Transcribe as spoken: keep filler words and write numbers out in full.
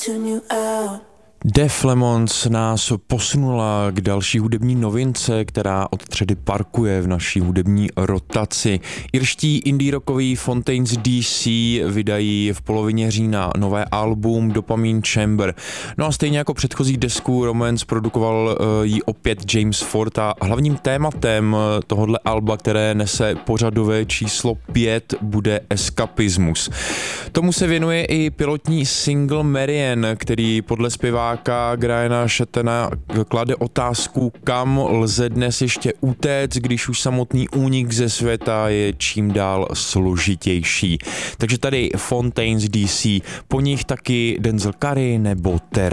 tune you out. Def Lemons nás posunula k další hudební novince, která od Tředy parkuje v naší hudební rotaci. Irští indie rockoví Fontaines D C vydají v polovině října nové album Dopamine Chamber. No a stejně jako předchozí desku Romance produkoval ji opět James Ford a hlavním tématem tohodle alba, které nese pořadové číslo pět, bude eskapismus. Tomu se věnuje i pilotní single Marian, který podle zpěváka Graena Shetana klade otázku, kam lze dnes ještě utéct, když už samotný únik ze světa je čím dál složitější. Takže tady Fontaines D C, po nich taky Denzel Curry nebo Terra